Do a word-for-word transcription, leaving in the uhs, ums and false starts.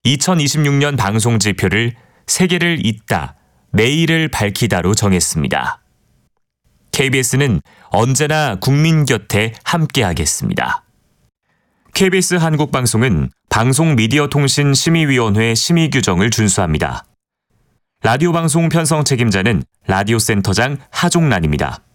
이천이십육 년 방송 지표를 세계를 잇다, 내일을 밝히다로 정했습니다. 케이비에스는 언제나 국민 곁에 함께하겠습니다. 케이비에스 한국방송은 방송미디어통신심의위원회 심의 규정을 준수합니다. 라디오 방송 편성 책임자는 라디오 센터장 하종란입니다.